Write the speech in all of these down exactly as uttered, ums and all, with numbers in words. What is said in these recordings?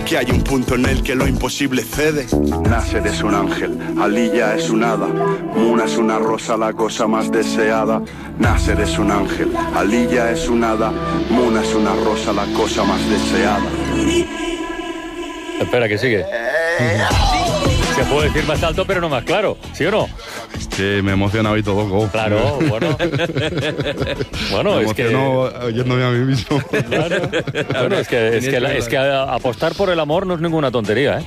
que hay un punto en el que lo imposible cede. Nasser es un ángel, Aliyah es un hada, Muna es una rosa, la cosa más deseada. Nasser es un ángel, Aliyah es un hada, Muna es una rosa, la cosa más deseada. Espera, que sigue. Se puede decir más alto, pero no más claro, ¿sí o no? Que me he emocionado y todo, go. Claro, bueno. Bueno, me es que... oyéndome a mí mismo. Claro. Bueno, es que, es, que la, es que apostar por el amor no es ninguna tontería, ¿eh?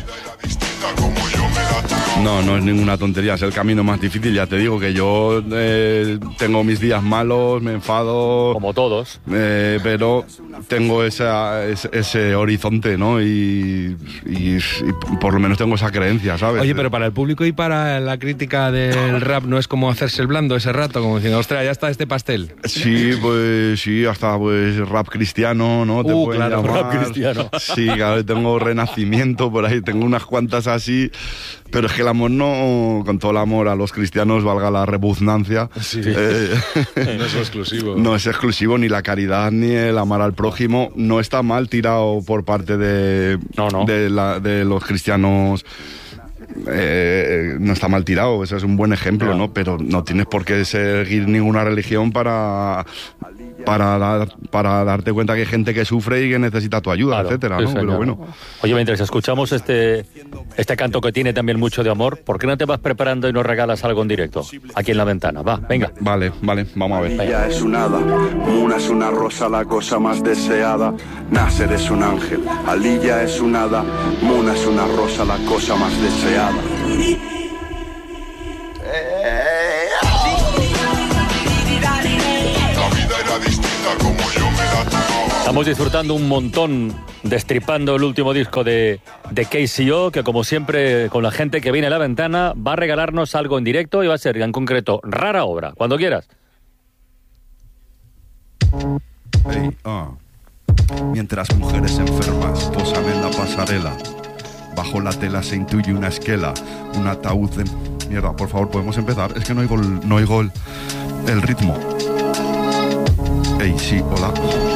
No, no es ninguna tontería, es el camino más difícil. Ya te digo que yo eh, tengo mis días malos, me enfado... Como todos. Eh, pero tengo esa, ese, ese horizonte, ¿no? Y, y, y por lo menos tengo esa creencia, ¿sabes? Oye, pero para el público y para la crítica del rap no es como hacerse el blando ese rato, como diciendo, ostras, ya está este pastel. Sí, pues sí, hasta pues rap cristiano, ¿no? Te Uh, pueden claro, llamar. Rap cristiano. Sí, claro, tengo Renacimiento por ahí, tengo unas cuantas así, pero es que el amor no, con todo el amor a los cristianos, valga la repugnancia. Sí. Eh, No es exclusivo. No es exclusivo, ni la caridad ni el amar al prójimo. No está mal tirado por parte de, no, no. de, la, de los cristianos. Eh, no está mal tirado, ese es un buen ejemplo, ¿no? ¿no? Pero no tienes por qué seguir ninguna religión para para dar, para darte cuenta que hay gente que sufre y que necesita tu ayuda, claro, etcétera, sí, ¿no? señor. Pero bueno. Oye, mientras escuchamos este este canto que tiene también mucho de amor, ¿por qué no te vas preparando y nos regalas algo en directo? Aquí en la ventana, va, venga. Vale, vale, vamos a ver. Aliyah es un hada, Muna es una rosa, la cosa más deseada. Nasser es un ángel, Aliyah es un hada, Muna es una rosa, la cosa más deseada. Estamos disfrutando un montón, destripando el último disco de, de K C O, que como siempre, con la gente que viene a la ventana, va a regalarnos algo en directo y va a ser, en concreto, Rara Obra. Cuando quieras. Hey, uh. Mientras mujeres enfermas posan en la pasarela, bajo la tela se intuye una esquela, un ataúd de... Mierda, por favor, ¿podemos empezar? Es que no oigo el, no oigo el, el ritmo. Hey, sí, hola.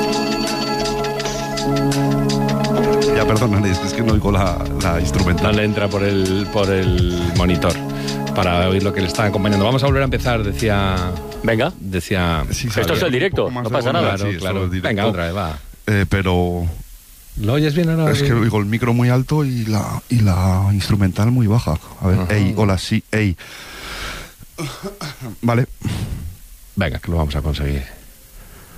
Ya, perdón, es que no oigo la, la instrumental. No le entra por el, por el monitor para oír lo que le está acompañando. Vamos a volver a empezar, decía... Venga. Decía... Sí, esto es el directo, no pasa nada. Claro, sí, claro. Venga, otra vez, va. Eh, pero... ¿Lo oyes bien ahora? Es que oigo el micro muy alto y la, y la instrumental muy baja. A ver, ey, hola, sí, ey. Vale. Venga, que lo vamos a conseguir.